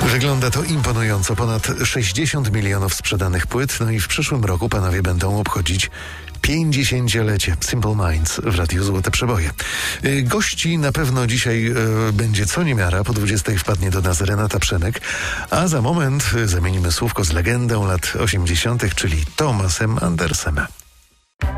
Wygląda to imponująco. Ponad 60 milionów sprzedanych płyt. No i w przyszłym roku panowie będą obchodzić 50-lecie Simple Minds w Radiu Złote Przeboje. Gości na pewno dzisiaj będzie co niemiara. Po 20 wpadnie do nas Renata Przemek, a za moment zamienimy słówko z legendą lat 80., czyli Thomasem Andersem.